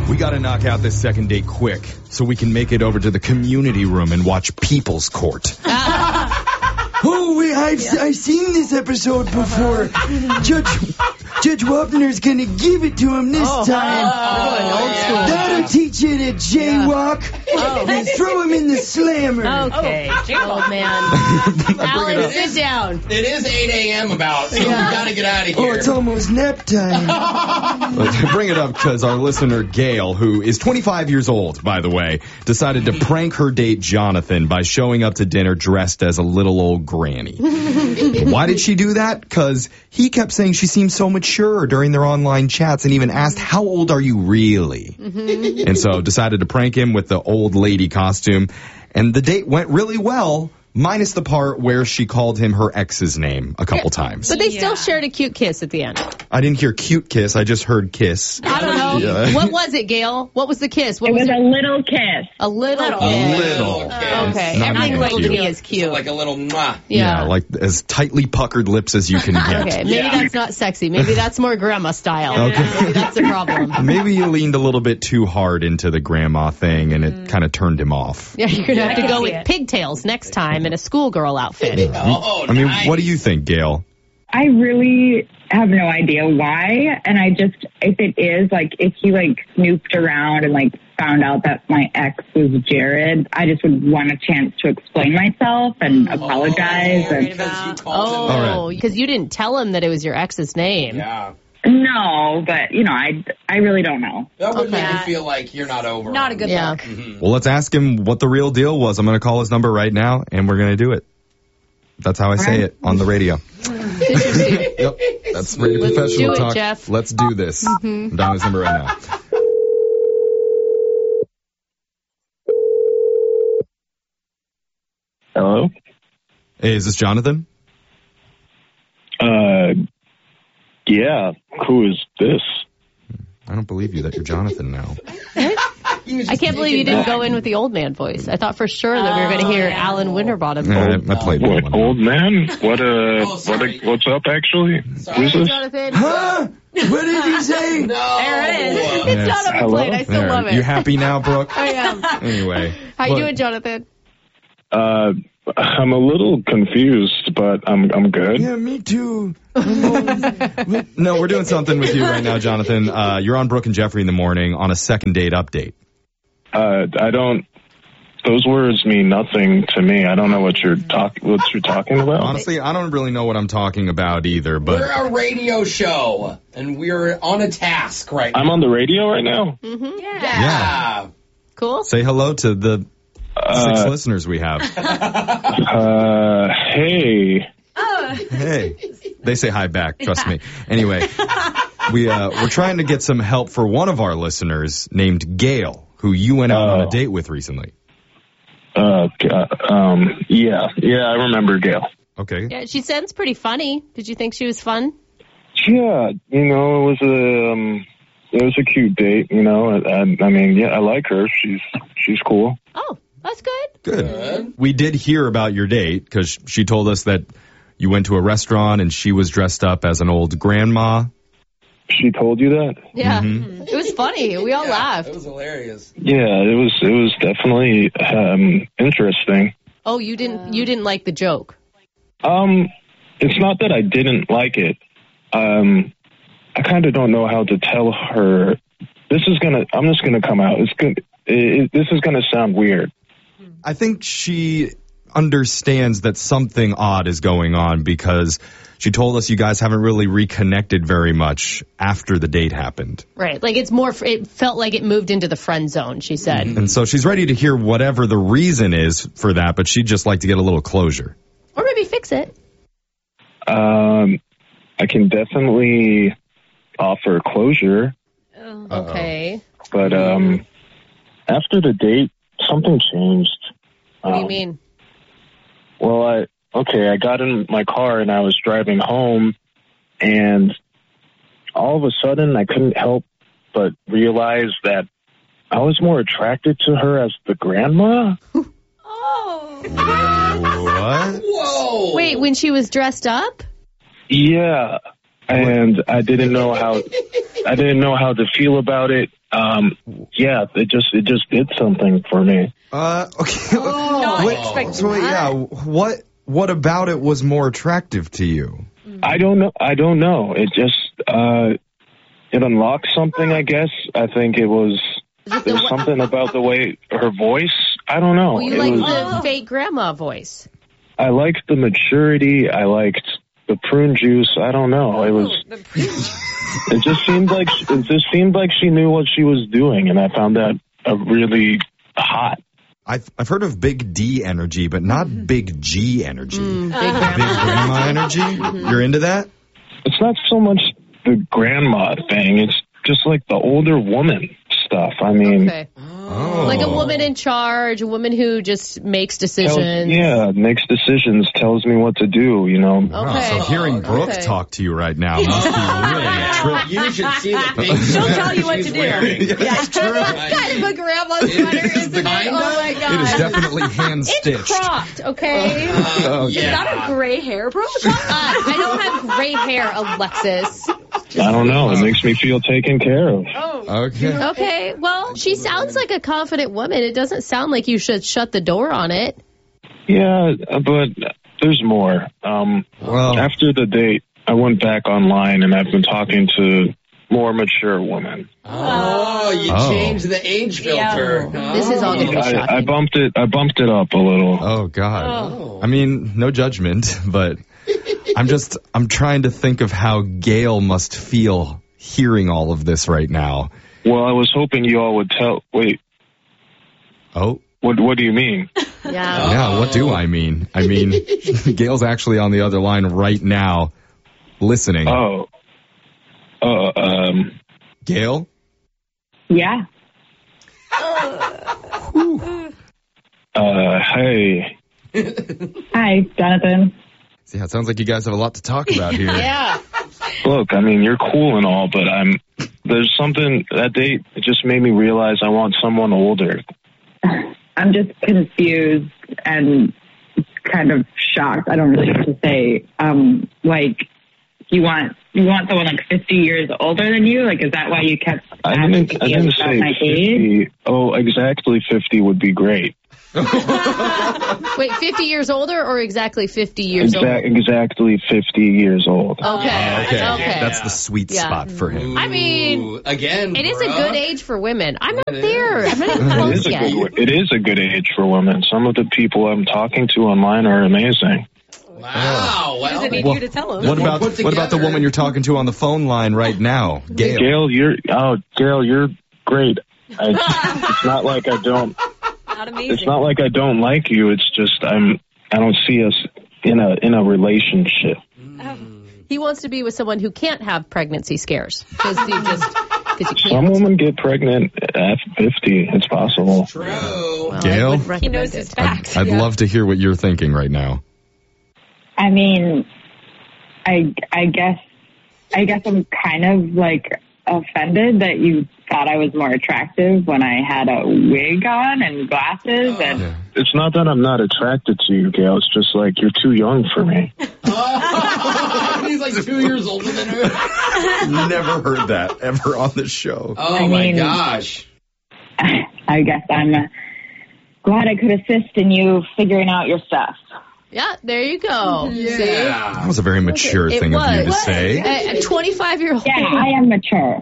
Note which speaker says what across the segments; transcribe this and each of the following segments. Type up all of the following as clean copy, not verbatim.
Speaker 1: We got to knock out this second date quick so we can make it over to the community room and watch People's Court.
Speaker 2: I've seen this episode before. Judge Wapner's gonna give it to him this time.
Speaker 3: Old school.
Speaker 2: That'll teach you to jaywalk. And throw him in the slammer.
Speaker 3: Okay, old man. Alan, sit down.
Speaker 4: It is 8 a.m. about, so we got to get out of here.
Speaker 2: Oh, it's almost nap time.
Speaker 1: Let's bring it up because our listener, Gail, who is 25 years old, by the way, decided to prank her date, Jonathan, by showing up to dinner dressed as a little old granny. Why did she do that? Because he kept saying she seemed so mature during their online chats and even asked, how old are you really? And so decided to prank him with the old lady costume. And the date went really well, minus the part where she called him her ex's name a couple times.
Speaker 3: But they still shared a cute kiss at the end.
Speaker 1: I didn't hear cute kiss. I just heard kiss.
Speaker 3: I don't know.
Speaker 1: Yeah.
Speaker 3: What was it, Gail? What was the kiss? What
Speaker 5: It was a little kiss.
Speaker 3: A little kiss.
Speaker 1: A little.
Speaker 3: Okay.
Speaker 1: Not
Speaker 3: Everything
Speaker 1: even
Speaker 3: little to
Speaker 1: cute.
Speaker 3: me is cute.
Speaker 4: Like a little mwah.
Speaker 1: Yeah, like as tightly puckered lips as you can get.
Speaker 3: Okay, maybe that's not sexy. Maybe that's more grandma style.
Speaker 1: Okay.
Speaker 3: Maybe that's the problem.
Speaker 1: Maybe you leaned a little bit too hard into the grandma thing, and it kind of turned him off.
Speaker 3: Yeah, you're going to have to go with pigtails next time in a schoolgirl outfit.
Speaker 1: I mean, what do you think, Gail?
Speaker 5: I really have no idea why. And I just, if it is, like, if he, like, snooped around and, like, found out that my ex was Jared, I just would want a chance to explain myself and apologize.
Speaker 3: Because you didn't tell him that it was your ex's name.
Speaker 4: Yeah.
Speaker 5: No, but, you know, I really don't know.
Speaker 4: That would make you feel like you're not over.
Speaker 6: Not a good look.
Speaker 1: Well, let's ask him what the real deal was. I'm going to call his number right now, and we're going to do it. That's how I say it on the radio. Yep, that's really professional
Speaker 3: do it,
Speaker 1: talk.
Speaker 3: Jeff.
Speaker 1: Let's do this. I'm dialing his number right now.
Speaker 7: Hello?
Speaker 1: Hey, is this Jonathan?
Speaker 7: Yeah. Who is this?
Speaker 1: I don't believe you that you're Jonathan now.
Speaker 3: I can't believe you didn't go in with the old man voice. I thought for sure that we were going to hear Alan Winterbottom.
Speaker 1: I played that one.
Speaker 7: Old man? What's up, actually? Who's this?
Speaker 3: Jonathan.
Speaker 2: Huh? What did he say?
Speaker 3: There it is. It's
Speaker 1: Yes.
Speaker 3: not on the
Speaker 7: Hello?
Speaker 3: plate. I still
Speaker 1: There.
Speaker 3: love it.
Speaker 1: You happy now, Brooke?
Speaker 3: I am.
Speaker 1: Anyway.
Speaker 3: How you
Speaker 1: Look,
Speaker 3: doing, Jonathan?
Speaker 7: I'm a little confused, but I'm good.
Speaker 2: Yeah, me too.
Speaker 1: No, we're doing something with you right now, Jonathan. You're on Brooke and Jeffrey in the morning on a second date update.
Speaker 7: Those words mean nothing to me. I don't know what you're talking about.
Speaker 1: Honestly, I don't really know what I'm talking about either, but
Speaker 4: We're a radio show, and we're on a task right now.
Speaker 7: I'm on the radio right now?
Speaker 4: Yeah.
Speaker 3: Cool.
Speaker 1: say hello to the 6 listeners we have.
Speaker 7: Hey.
Speaker 1: Hey. They say hi back, trust me. Anyway, we're trying to get some help for one of our listeners named Gail, who you went out on a date with recently.
Speaker 7: Yeah, I remember Gail.
Speaker 1: Okay.
Speaker 3: Yeah, she sounds pretty funny. Did you think she was fun?
Speaker 7: Yeah, it was a cute date, I mean, yeah, I like her. She's cool.
Speaker 3: Oh, that's good.
Speaker 1: Good. We did hear about your date because she told us that you went to a restaurant and she was dressed up as an old grandma.
Speaker 7: She told you that?
Speaker 3: Yeah. It was funny. We all laughed.
Speaker 4: It was hilarious.
Speaker 7: Yeah, it was definitely interesting.
Speaker 3: Oh, you didn't like the joke?
Speaker 7: It's not that I didn't like it. I kind of don't know how to tell her. I'm just gonna come out. This is gonna sound weird.
Speaker 1: I think she understands that something odd is going on because she told us you guys haven't really reconnected very much after the date happened.
Speaker 3: Right. Like it felt like it moved into the friend zone, she said.
Speaker 1: And so she's ready to hear whatever the reason is for that, but she'd just like to get a little closure.
Speaker 3: Or maybe fix it.
Speaker 7: I can definitely offer closure.
Speaker 3: Okay.
Speaker 7: But after the date, something changed.
Speaker 3: What do you mean?
Speaker 7: Well, I got in my car and I was driving home, and all of a sudden I couldn't help but realize that I was more attracted to her as the grandma.
Speaker 1: What?
Speaker 4: Whoa!
Speaker 3: Wait, when she was dressed up?
Speaker 7: Yeah, and I didn't know how to feel about it. Yeah, it just did something for me.
Speaker 1: Okay.
Speaker 6: Not expecting
Speaker 1: So,
Speaker 6: that.
Speaker 1: yeah, what about it was more attractive to you?
Speaker 7: I don't know. It just it unlocked something, I guess. I think it was there's something about the way her voice. I don't know.
Speaker 3: Well, you like the fake grandma voice.
Speaker 7: I liked the maturity. I liked the prune juice. I don't know. It was. It just seemed like she knew what she was doing, and I found that really hot.
Speaker 1: I've heard of Big D energy, but not Big G energy.
Speaker 3: Big
Speaker 1: Big grandma energy? You're into that?
Speaker 7: It's not so much the grandma thing. It's just like the older woman stuff. I mean,
Speaker 3: Okay. Like a woman in charge, a woman who just makes decisions.
Speaker 7: makes decisions, tells me what to do, you know.
Speaker 1: Wow,
Speaker 3: Okay.
Speaker 1: so hearing Brooke
Speaker 3: Okay.
Speaker 1: talk to you right now must be really a trip.
Speaker 4: You should see the pink
Speaker 6: She'll
Speaker 4: sweater
Speaker 6: tell you what
Speaker 4: she's
Speaker 6: to do.
Speaker 4: wearing.
Speaker 1: That's true.
Speaker 3: Kind of a grandma sweater, isn't it?
Speaker 4: Kinda.
Speaker 3: Oh my god.
Speaker 1: It is definitely hand-stitched.
Speaker 3: It's cropped, okay?
Speaker 1: Oh,
Speaker 6: Is that a gray hair, bro?
Speaker 3: I don't have gray hair, Alexis.
Speaker 7: I don't know. It makes me feel taken care of.
Speaker 1: Okay.
Speaker 3: Okay, well, she sounds like a confident woman. It doesn't sound like you should shut the door on it.
Speaker 7: Yeah, but there's more.
Speaker 1: Well,
Speaker 7: After the date, I went back online and I've been talking to more mature women.
Speaker 4: Oh, you changed the age filter.
Speaker 6: Yeah.
Speaker 3: This is all going to be
Speaker 7: I
Speaker 3: shocking.
Speaker 7: bumped it up a little.
Speaker 1: oh God. I mean, no judgment, but I'm trying to think of how Gail must feel hearing all of this right now.
Speaker 7: Well, I was hoping you all would tell. Wait,
Speaker 1: Oh.
Speaker 7: what do you mean?
Speaker 3: Yeah.
Speaker 1: Yeah, what do I mean? I mean, Gail's actually on the other line right now, listening.
Speaker 7: Oh.
Speaker 1: Gail?
Speaker 5: Yeah.
Speaker 7: Hey.
Speaker 5: Hi, Jonathan.
Speaker 1: Yeah, it sounds like you guys have a lot to talk about here.
Speaker 3: Yeah.
Speaker 7: Look, I mean, you're cool and all, but there's something, that date, it just made me realize I want someone older.
Speaker 5: I'm just confused and kind of shocked. I don't really know what to say. Like, you want someone like 50 years older than you? Like, is that why you kept
Speaker 7: I
Speaker 5: asking
Speaker 7: didn't
Speaker 5: me about
Speaker 7: say
Speaker 5: my age?
Speaker 7: 50. Oh, exactly 50 would be great.
Speaker 3: Wait, 50 years older or exactly 50 years old?
Speaker 7: Exactly 50 years old.
Speaker 3: Okay.
Speaker 1: Okay.
Speaker 3: Okay.
Speaker 1: That's the sweet
Speaker 3: Yeah.
Speaker 1: spot for him.
Speaker 3: I mean,
Speaker 4: Ooh, again,
Speaker 3: It is a
Speaker 4: bruh.
Speaker 3: good age for women. I'm not
Speaker 4: It
Speaker 3: there.
Speaker 4: is.
Speaker 3: I'm not even close yet.
Speaker 7: It is a good age for women. Some of the people I'm talking to online are amazing.
Speaker 4: Wow. Well,
Speaker 6: Doesn't need
Speaker 1: Well,
Speaker 6: you to tell him.
Speaker 1: What about
Speaker 4: put
Speaker 1: what about the
Speaker 4: together.
Speaker 1: woman you're talking to on the phone line right now, Gail?
Speaker 7: Gail, you're great. It's not like I don't.
Speaker 6: Not amazing.
Speaker 7: It's not like I don't like you. It's just I don't see us in a relationship.
Speaker 3: He wants to be with someone who can't have pregnancy scares because you
Speaker 7: Some
Speaker 3: can't.
Speaker 7: women get pregnant at 50. It's possible.
Speaker 4: True.
Speaker 3: Well,
Speaker 1: Gail?
Speaker 3: I would
Speaker 6: He
Speaker 3: recommend
Speaker 6: knows
Speaker 3: it.
Speaker 6: his facts.
Speaker 1: I'd love to hear what you're thinking right now.
Speaker 5: I mean, I guess I'm kind of like offended that you thought I was more attractive when I had a wig on and glasses and
Speaker 7: It's not that I'm not attracted to you, Gail. It's just like you're too young for me.
Speaker 4: He's like 2 years older than her.
Speaker 1: Never heard that ever on the show.
Speaker 4: Oh,
Speaker 5: I
Speaker 4: my
Speaker 5: mean-
Speaker 4: gosh.
Speaker 5: I guess I'm glad I could assist in you figuring out your stuff.
Speaker 3: Yeah, there you go. See?
Speaker 4: Yeah.
Speaker 1: That was a very mature
Speaker 3: It
Speaker 1: thing of you to
Speaker 3: was.
Speaker 1: say.
Speaker 3: A 25-year-old.
Speaker 5: Yeah, I am mature.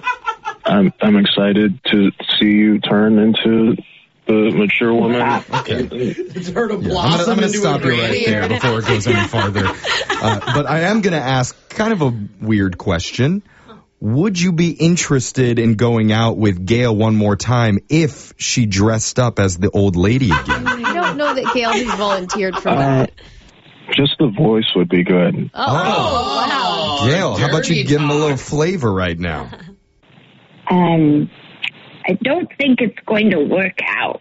Speaker 7: I'm excited to see you turn into the mature woman.
Speaker 4: It's her to
Speaker 1: I'm
Speaker 4: blossom
Speaker 1: going to
Speaker 4: into
Speaker 1: stop
Speaker 4: a
Speaker 1: you right
Speaker 4: granny.
Speaker 1: there before it goes any farther. But I am going to ask kind of a weird question. Would you be interested in going out with Gail one more time if she dressed up as the old lady again?
Speaker 3: I don't know that Gail has volunteered for that.
Speaker 7: Just the voice would be good.
Speaker 3: Oh, wow.
Speaker 1: Gail, how about you
Speaker 4: dirty
Speaker 1: give him a little
Speaker 4: talk.
Speaker 1: flavor right now?
Speaker 5: I don't think it's going to work out.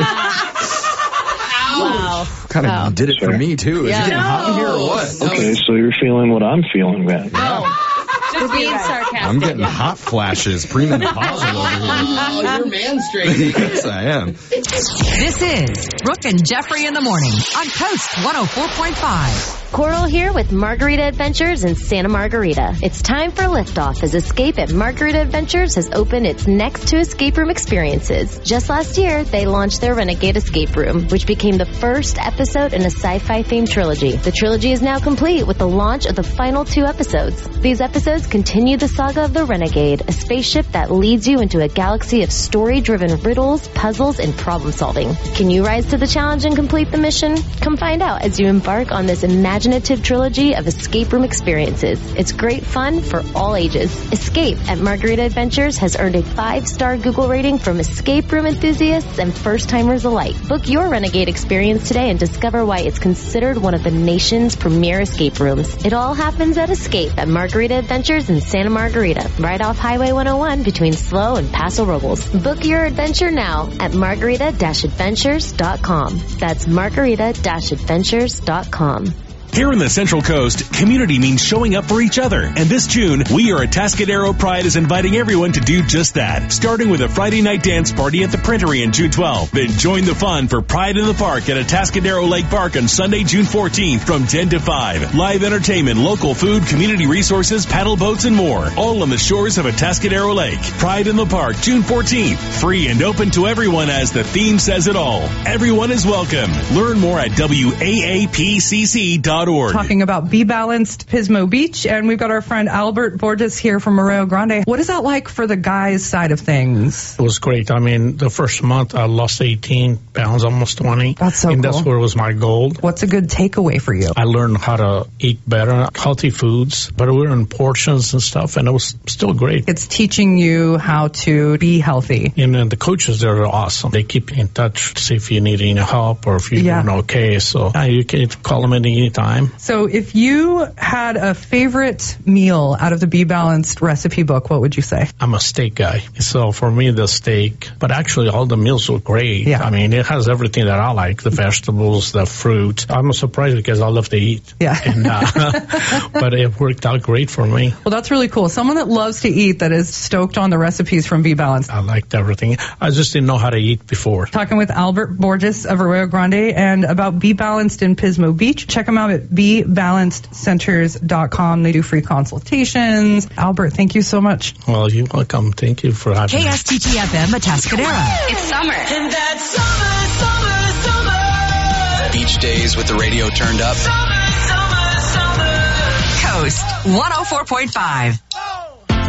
Speaker 3: Wow.
Speaker 1: Kind of
Speaker 3: Wow.
Speaker 1: did it for me, too. Is
Speaker 3: Yeah.
Speaker 1: it getting hot in here or what?
Speaker 7: Okay, so you're feeling what I'm feeling then.
Speaker 3: We're being sarcastic.
Speaker 1: I'm getting hot flashes, premenopausal over here.
Speaker 4: Oh, you're mansplaining.
Speaker 1: Yes, I am.
Speaker 8: This is Brooke and Jeffrey in the morning on Coast 104.5. Coral here with Margarita Adventures in Santa Margarita. It's time for liftoff as Escape at Margarita Adventures has opened its next 2 escape room experiences. Just last year, they launched their Renegade Escape Room, which became the first episode in a sci-fi themed trilogy. The trilogy is now complete with the launch of the final 2 episodes. These episodes continue the saga of the Renegade, a spaceship that leads you into a galaxy of story-driven riddles, puzzles, and problem solving. Can you rise to the challenge and complete the mission? Come find out as you embark on this imaginative trilogy of escape room experiences. It's great fun for all ages. Escape at Margarita Adventures has earned a 5-star Google rating from escape room enthusiasts and first-timers alike. Book your Renegade experience today and discover why it's considered one of the nation's premier escape rooms. It all happens at Escape at Margarita Adventures in Santa Margarita, right off Highway 101 between SLO and Paso Robles. Book your adventure now at margarita-adventures.com. That's margarita-adventures.com.
Speaker 9: Here in the Central Coast, community means showing up for each other. And this June, we are at Atascadero Pride is inviting everyone to do just that. Starting with a Friday night dance party at the Printery on June 12th. Then join the fun for Pride in the Park at Atascadero Lake Park on Sunday, June 14th from 10 to 5. Live entertainment, local food, community resources, paddle boats, and more. All on the shores of Atascadero Lake. Pride in the Park, June 14th. Free and open to everyone as the theme says it all. Everyone is welcome. Learn more at WAAPCC.org.
Speaker 10: Talking about Be Balanced Pismo Beach, and we've got our friend Albert Borges here from Arroyo Grande. What is that like for the guys' side of things?
Speaker 11: It was great. I mean, the first month I lost 18 pounds, almost 20.
Speaker 10: That's so
Speaker 11: and
Speaker 10: cool.
Speaker 11: that's where was my goal.
Speaker 10: What's a good takeaway for you?
Speaker 11: I learned how to eat better, healthy foods, but we were in portions and stuff, and it was still great.
Speaker 10: It's teaching you how to be healthy.
Speaker 11: And then the coaches there are awesome. They keep you in touch to see if you need any help or if you're doing okay. So you can call them at any time.
Speaker 10: So if you had a favorite meal out of the Be Balanced recipe book, what would you say?
Speaker 11: I'm a steak guy. So for me, the steak, but actually all the meals were great. Yeah. I mean, it has everything that I like, the vegetables, the fruit. I'm surprised because I love to eat.
Speaker 10: Yeah.
Speaker 11: And, but it worked out great for me.
Speaker 10: Well, that's really cool. Someone that loves to eat that is stoked on the recipes from Be Balanced.
Speaker 11: I liked everything. I just didn't know how to eat before.
Speaker 10: Talking with Albert Borges of Arroyo Grande and about Be Balanced in Pismo Beach. Check them out at BeBalancedCenters.com. They do free consultations. Albert, thank you so much.
Speaker 11: Well, you're welcome. Thank you for having me.
Speaker 12: KSTT-FM Atascadero.
Speaker 13: It's summer.
Speaker 12: And that's summer.
Speaker 14: Beach days with the radio turned up.
Speaker 12: Summer. Coast 104.5.